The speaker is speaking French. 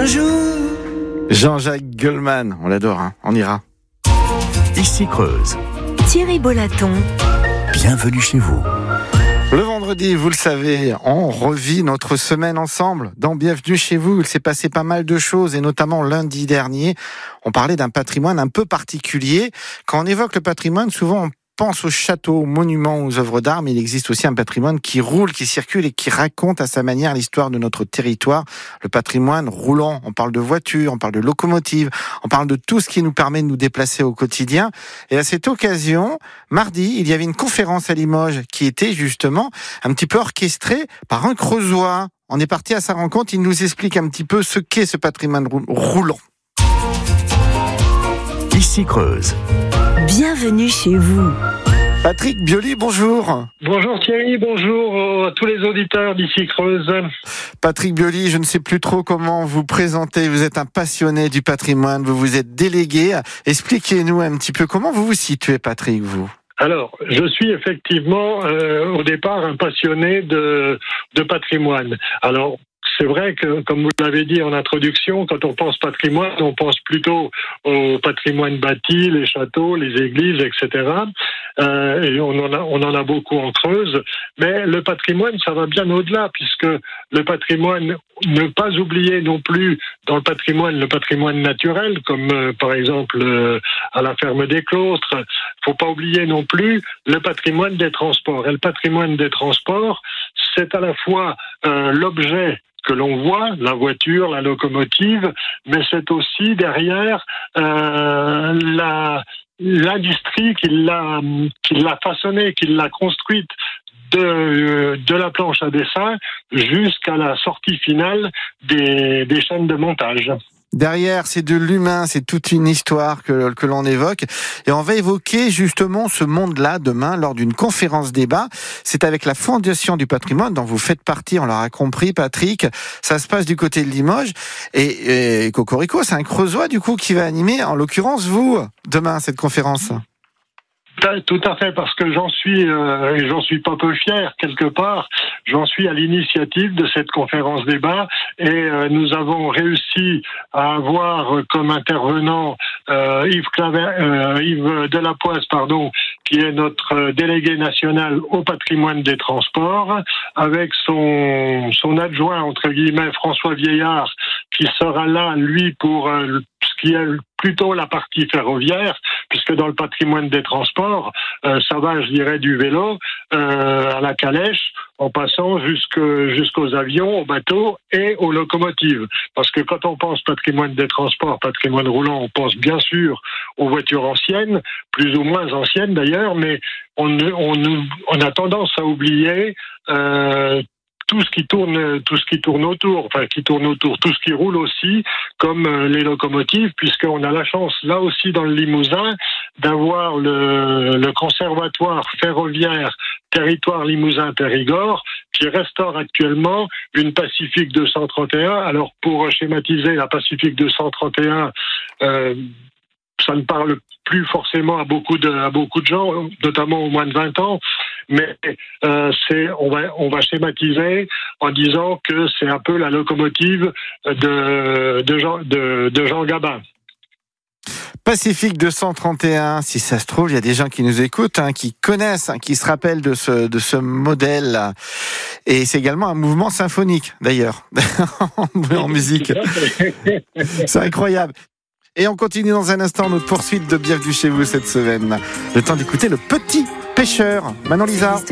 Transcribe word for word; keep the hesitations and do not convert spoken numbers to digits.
jour. Jean-Jacques Goldman, on l'adore, hein, on ira. Ici Creuse. Thierry Bollaton. Bienvenue chez vous. Le vendredi, vous le savez, on revit notre semaine ensemble. Dans Bienvenue chez vous, il s'est passé pas mal de choses, et notamment lundi dernier, on parlait d'un patrimoine un peu particulier. Quand on évoque le patrimoine, souvent on pense aux châteaux, aux monuments, aux œuvres d'art, mais il existe aussi un patrimoine qui roule, qui circule et qui raconte à sa manière l'histoire de notre territoire. Le patrimoine roulant, on parle de voitures, on parle de locomotives, on parle de tout ce qui nous permet de nous déplacer au quotidien. Et à cette occasion, mardi, il y avait une conférence à Limoges qui était justement un petit peu orchestrée par un Creusois. On est parti à sa rencontre, il nous explique un petit peu ce qu'est ce patrimoine roulant. Ici Creuse. Bienvenue chez vous. Patrick Bioli, bonjour. Bonjour Thierry, bonjour à tous les auditeurs d'Ici Creuse. Patrick Bioli, je ne sais plus trop comment vous présenter. Vous êtes un passionné du patrimoine, vous vous êtes délégué. Expliquez-nous un petit peu comment vous vous situez, Patrick, vous. Alors, je suis effectivement euh, au départ un passionné de, de patrimoine. Alors, c'est vrai que, comme vous l'avez dit en introduction, quand on pense patrimoine, on pense plutôt au patrimoine bâti, les châteaux, les églises, et cetera. Euh, et on en a, on en a beaucoup en Creuse. Mais le patrimoine, ça va bien au-delà, puisque le patrimoine, ne pas oublier non plus dans le patrimoine, le patrimoine naturel, comme euh, par exemple euh, à la ferme des Clôtres. Faut pas oublier non plus le patrimoine des transports. Et le patrimoine des transports, c'est à la fois euh, l'objet que l'on voit, la voiture, la locomotive, mais c'est aussi derrière euh, la, l'industrie qui l'a, qui l'a façonnée, qui l'a construite de, de la planche à dessin jusqu'à la sortie finale des, des chaînes de montage. Derrière, c'est de l'humain, c'est toute une histoire que, que l'on évoque. Et on va évoquer justement ce monde-là demain lors d'une conférence débat. C'est avec la Fondation du patrimoine dont vous faites partie, on l'aura compris, Patrick. Ça se passe du côté de Limoges. Et, et Cocorico, c'est un Creusois du coup qui va animer, en l'occurrence vous, demain, cette conférence. Tout à fait, parce que j'en suis, euh, et j'en suis pas peu fier quelque part, j'en suis à l'initiative de cette conférence débat, et euh, nous avons réussi à avoir comme intervenant euh, Yves, Claver, euh, Yves Delapoisse, pardon, qui est notre délégué national au patrimoine des transports, avec son, son adjoint, entre guillemets, François Vieillard, qui sera là, lui, pour euh, ce qui est plutôt la partie ferroviaire, puisque dans le patrimoine des transports, euh, ça va, je dirais, du vélo euh, à la calèche, en passant jusque, jusqu'aux avions, aux bateaux et aux locomotives. Parce que quand on pense patrimoine des transports, patrimoine roulant, on pense bien sûr aux voitures anciennes, plus ou moins anciennes d'ailleurs, mais on, on, on a tendance à oublier euh, tout ce qui tourne, tout ce qui tourne autour, enfin qui tourne autour, tout ce qui roule aussi, comme euh, les locomotives, puisqu'on a la chance là aussi dans le Limousin d'avoir le, le conservatoire ferroviaire Territoire Limousin-Périgord qui restaure actuellement une Pacifique deux cent trente et un. Alors pour schématiser, la Pacifique deux cent trente et un, euh, ça ne parle plus forcément à beaucoup de, à beaucoup de gens, notamment aux moins de vingt ans. Mais euh, c'est, on va, on va schématiser en disant que c'est un peu la locomotive de, de Jean, de, de Jean Gabin. Pacifique deux cent trente et un, si ça se trouve, il y a des gens qui nous écoutent, hein, qui connaissent, hein, qui se rappellent de ce, de ce modèle. Et c'est également un mouvement symphonique, d'ailleurs, en musique. C'est incroyable. Et on continue dans un instant notre poursuite de Bienvenue chez vous cette semaine. Le temps d'écouter Le Petit Pêcheur. Manon Lisa.